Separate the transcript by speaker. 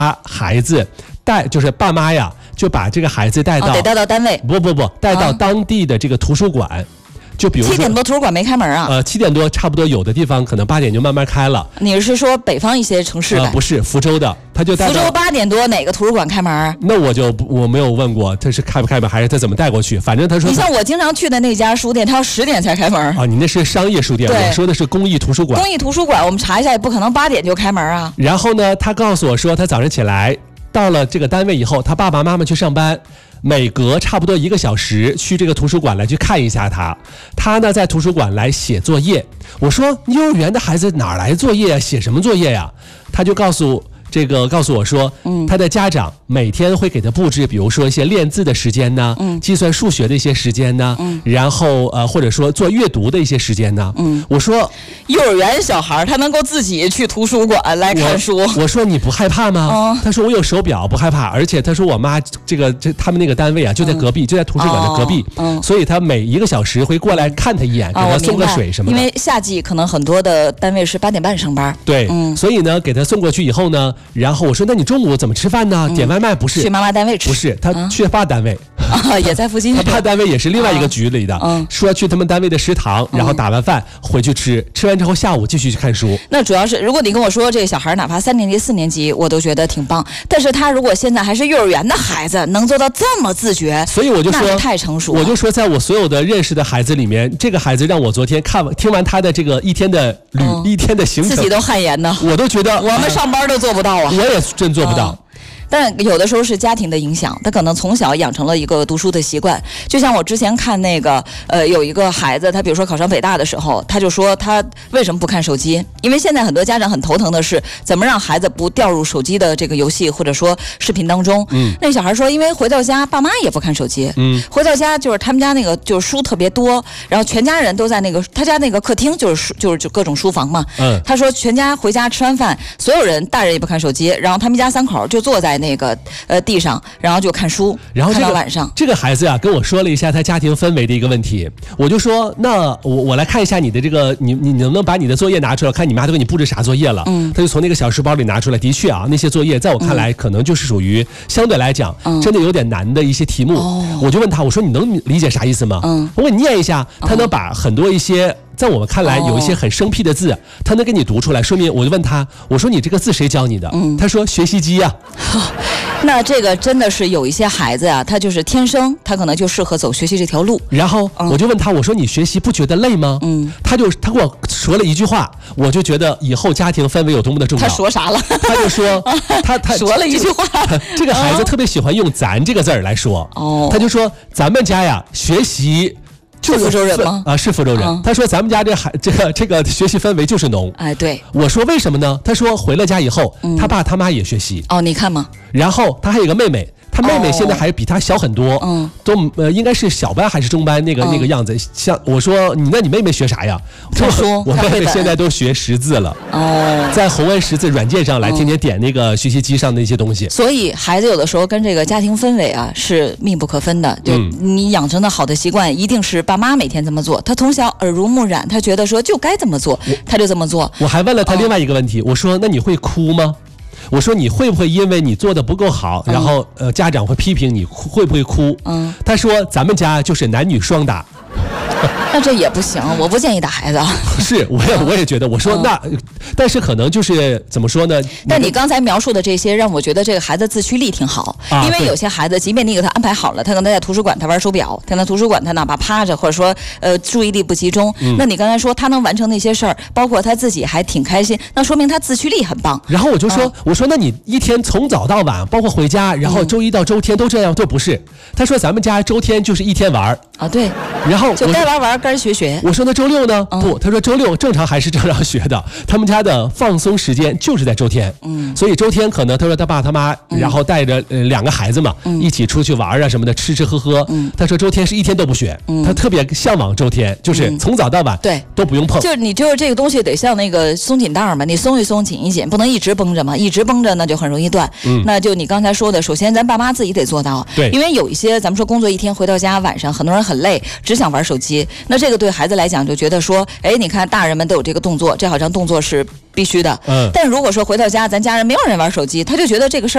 Speaker 1: 孩子就是爸妈呀，就把这个孩子带到，
Speaker 2: 得带到单位，
Speaker 1: 不，带到当地的这个图书馆。就比如说
Speaker 2: 7点多图书馆没开门啊
Speaker 1: ？7点多差不多，有的地方可能8点就慢慢开了。
Speaker 2: 你是说北方一些城市的？
Speaker 1: 不是，福州的，他就带到
Speaker 2: 福州8点多哪个图书馆开门？
Speaker 1: 那我没有问过他是开不开门，还是他怎么带过去。反正他说，
Speaker 2: 你像我经常去的那家书店，他要10点才开门
Speaker 1: 啊。你那是商业书店，我说的是公益图书馆。
Speaker 2: 公益图书馆我们查一下，也不可能8点就开门啊。
Speaker 1: 然后呢，他告诉我说，他早上起来到了这个单位以后，他爸爸妈妈去上班。每隔差不多1个小时去这个图书馆来去看一下他呢在图书馆来写作业。我说幼儿园的孩子哪来作业啊？写什么作业呀？他就告诉我说，他的家长每天会给他布置，比如说一些练字的时间呢，计算数学的一些时间呢，然后或者说做阅读的一些时间呢。我说
Speaker 2: 幼儿园小孩他能够自己去图书馆来看书。
Speaker 1: 我说你不害怕吗？他说我有手表，不害怕。而且他说我妈他们那个单位啊就在隔壁，就在图书馆的隔壁，所以他每1个小时会过来看他一眼，给他送个水什么的。
Speaker 2: 因为夏季可能很多的单位是8点半上班。
Speaker 1: 对，所以呢给他送过去以后呢。然后我说，那你中午怎么吃饭呢？点外卖？不是，
Speaker 2: 去妈妈单位吃。
Speaker 1: 不是，他去爸单位，
Speaker 2: 也在附近。
Speaker 1: 他爸单位也是另外一个局里的，说去他们单位的食堂，然后打完饭回去吃，吃完之后下午继续去看书。
Speaker 2: 那主要是，如果你跟我说这个小孩哪怕3年级、4年级，我都觉得挺棒。但是他如果现在还是幼儿园的孩子，能做到这么自觉，
Speaker 1: 所以我就说
Speaker 2: 那太成熟了。
Speaker 1: 我就说，在我所有的认识的孩子里面，这个孩子让我昨天听完他的这个一天的行程，
Speaker 2: 自己都汗颜呢。
Speaker 1: 我都觉得
Speaker 2: 我们上班都做不到啊。
Speaker 1: 我也真做不到。
Speaker 2: 但有的时候是家庭的影响，他可能从小养成了一个读书的习惯。就像我之前看那个有一个孩子，他比如说考上北大的时候，他就说他为什么不看手机？因为现在很多家长很头疼的是怎么让孩子不掉入手机的这个游戏或者说视频当中。那小孩说，因为回到家爸妈也不看手机，回到家就是他们家那个就是书特别多，然后全家人都在那个他家那个客厅就是各种书房嘛。他说全家回家吃完饭，所有人大人也不看手机，然后他们家3口就坐在那个地上，然后就看书，
Speaker 1: 然后
Speaker 2: 看到晚上。
Speaker 1: 这个孩子啊跟我说了一下他家庭氛围的一个问题，我就说那我来看一下你的这个你能不能把你的作业拿出来，看你妈都给你布置啥作业了。他就从那个小书包里拿出来，的确啊那些作业在我看来可能就是属于相对来讲真的有点难的一些题目。我就问他，我说你能理解啥意思吗？我给你念一下，他能把很多一些在我们看来有一些很生僻的字，他能给你读出来，说明我就问他，我说你这个字谁教你的？他说学习机啊。
Speaker 2: 那这个真的是有一些孩子啊，他就是天生他可能就适合走学习这条路。然后
Speaker 1: 我就问他，我说你学习不觉得累吗？他给我说了一句话，我就觉得以后家庭氛围有多么的重要。
Speaker 2: 他说啥了？
Speaker 1: 他就说他
Speaker 2: 说了一句话。
Speaker 1: 这个孩子特别喜欢用咱这个字儿来说。他就说咱们家呀学习。
Speaker 2: 是福州人吗？
Speaker 1: 是福州人。他说咱们家这个学习氛围就是浓。
Speaker 2: 哎，对。
Speaker 1: 我说为什么呢？他说回了家以后，他爸他妈也学习。
Speaker 2: 你看嘛。
Speaker 1: 然后他还有一个妹妹。他妹妹现在还比他小很多，都应该是小班还是中班那个样子。像我说你妹妹学啥呀？我妹妹现在都学识字了。在红恩识字软件上来天天点那个学习机上的一些东西。
Speaker 2: 所以孩子有的时候跟这个家庭氛围啊是密不可分的。就你养成的好的习惯，一定是爸妈每天这么做，他从小耳濡目染，他觉得说就该这么做，他就这么做。
Speaker 1: 我还问了他另外一个问题，我说那你会哭吗？我说你会不会因为你做的不够好，然后家长会批评你，会不会哭？他说咱们家就是男女双打。
Speaker 2: 那这也不行，我不建议打孩子。
Speaker 1: 是，我也觉得。我说那，但是可能就是怎么说呢？
Speaker 2: 但你刚才描述的这些，让我觉得这个孩子自驱力挺好。因为有些孩子，即便你给他安排好了，他可能在图书馆他玩手表，他在图书馆他哪怕趴着，或者说注意力不集中。那你刚才说他能完成那些事儿，包括他自己还挺开心，那说明他自驱力很棒。
Speaker 1: 然后我就说，我说那你一天从早到晚，包括回家，然后周一到周天都这样，都不是。他说咱们家周天就是一天玩
Speaker 2: 啊，对。
Speaker 1: 然后
Speaker 2: 就该玩该学。
Speaker 1: 我说那周六呢？不，他说周六正常还是正常学的。他们家的放松时间就是在周天。所以周天可能他说他爸他妈，然后带着2个孩子嘛，一起出去玩啊什么的，吃喝。他说周天是一天都不学，他特别向往周天，就是从早到晚
Speaker 2: 对
Speaker 1: 都不用碰。
Speaker 2: 就是你这个东西得像那个松紧带嘛，你松一松紧一紧，不能一直绷着嘛，一直绷着那就很容易断。那就你刚才说的，首先咱爸妈自己得做到。
Speaker 1: 对，
Speaker 2: 因为有一些咱们说工作一天回到家晚上，很多人很累，只想玩手机。那这个对孩子来讲就觉得说，哎，你看大人们都有这个动作，这好像动作是必须的。但如果说回到家，咱家人没有人玩手机，他就觉得这个事儿